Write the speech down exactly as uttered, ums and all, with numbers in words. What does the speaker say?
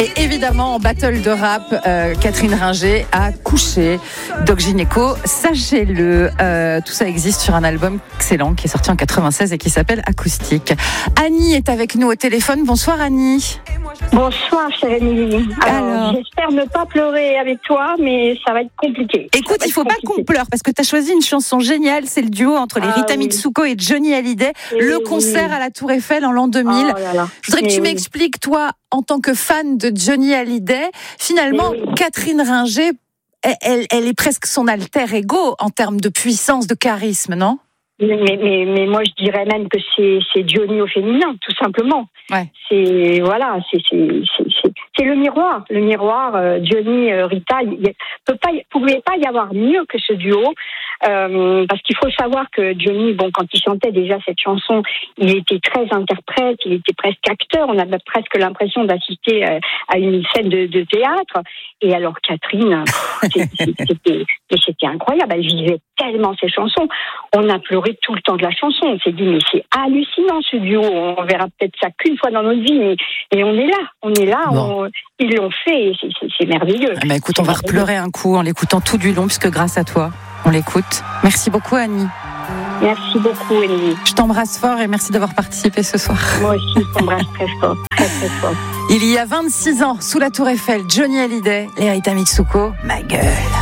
Et évidemment, en battle de rap, euh, Catherine Ringer a couché Doc Gynéco, sachez-le. Euh, tout ça existe sur un album excellent qui est sorti en quatre-vingt-seize et qui s'appelle Acoustique. Annie est avec nous au téléphone. Bonsoir Annie. Bonsoir chère Émilie. Alors, Alors, j'espère ne pas pleurer avec toi, mais ça va être compliqué. Écoute, il ne faut compliqué. pas qu'on pleure parce que tu as choisi une chanson géniale. C'est le duo entre les ah, Rita oui. Mitsuko et Johnny Hallyday. Et le oui. concert à la Tour Eiffel en l'an deux mille. Oh là là. Je voudrais et que tu oui. m'expliques, toi, en tant que fan de Johnny Hallyday, finalement, oui. Catherine Ringer, elle, elle, elle est presque son alter ego en termes de puissance, de charisme, non ? Mais, mais, mais moi, je dirais même que c'est, c'est Johnny au féminin, tout simplement. Ouais. C'est, voilà, c'est, c'est, c'est, c'est, c'est le miroir. Le miroir, euh, Johnny, euh, Rita, il ne peut pas, pouvait pas y avoir mieux que ce duo. Euh, parce qu'il faut savoir que Johnny, bon, quand il chantait déjà cette chanson, il était très interprète, il était presque acteur. On avait presque l'impression d'assister à, à une scène de, de théâtre. Et alors, Catherine, c'était, c'était, c'était incroyable. Elle vivait tellement ses chansons. On a pleuré tout le temps de la chanson. On s'est dit, mais c'est hallucinant ce duo. On verra peut-être ça qu'une fois dans notre vie. Mais, et on est là. On est là. Bon. On, ils l'ont fait. Et c'est, c'est, c'est merveilleux. Ah, mais écoute, c'est on va merveilleux. Repleurer un coup en l'écoutant tout du long, puisque grâce à toi, on l'écoute. Merci beaucoup, Annie. Merci beaucoup, Émilie. Je t'embrasse fort et merci d'avoir participé ce soir. Moi aussi, je t'embrasse très fort. Très, très fort. Il y a vingt-six ans, sous la Tour Eiffel, Johnny Hallyday, les Rita Mitsuko, ma gueule.